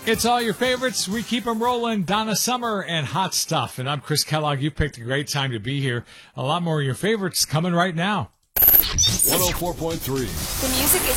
It's all your favorites. We keep them rolling. Donna Summer and Hot Stuff. And I'm Chris Kellogg. You picked a great time to be here. A lot more of your favorites coming right now. 104.3. The music is